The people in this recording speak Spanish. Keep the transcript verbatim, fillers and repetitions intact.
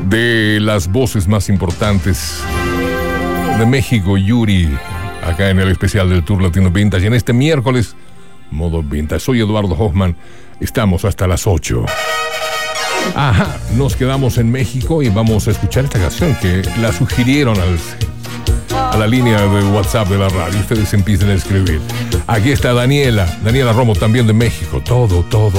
de las voces más importantes de México, Yuri, acá en el especial del Tour Latino Vintage, en este miércoles, modo Vintage. Soy Eduardo Hoffman, estamos hasta las ocho. Ajá, nos quedamos en México y vamos a escuchar esta canción que la sugirieron al, a la línea de WhatsApp de la radio. Ustedes empiecen a escribir. Aquí está Daniela, Daniela Romo, también de México. Todo, todo.